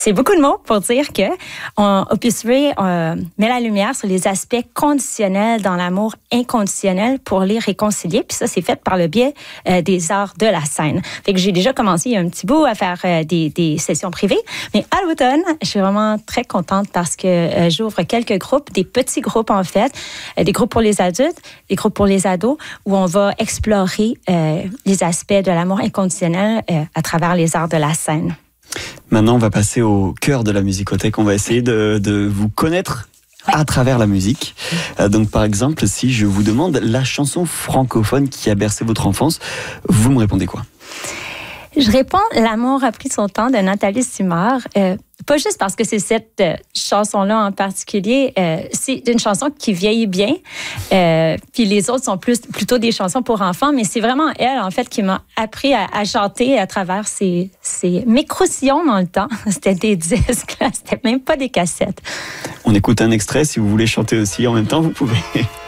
C'est beaucoup de mots pour dire que Opus Ray met la lumière sur les aspects conditionnels dans l'amour inconditionnel pour les réconcilier. Puis ça, c'est fait par le biais des arts de la scène. Fait que j'ai déjà commencé il y a un petit bout à faire des sessions privées. Mais à l'automne, je suis vraiment très contente parce que j'ouvre quelques groupes, des petits groupes en fait, des groupes pour les adultes, des groupes pour les ados, où on va explorer les aspects de l'amour inconditionnel à travers les arts de la scène. Maintenant, on va passer au cœur de la musicothèque. On va essayer de vous connaître à travers la musique. Donc, par exemple, si je vous demande la chanson francophone qui a bercé votre enfance, vous me répondez quoi? Je réponds « L'amour a pris son temps » de Nathalie Simard. Pas juste parce que c'est cette chanson-là en particulier, c'est une chanson qui vieillit bien. Puis les autres sont plutôt des chansons pour enfants, mais c'est vraiment elle, en fait, qui m'a appris à chanter à travers mes croustillons dans le temps. C'était des disques, là, c'était même pas des cassettes. On écoute un extrait. Si vous voulez chanter aussi en même temps, vous pouvez.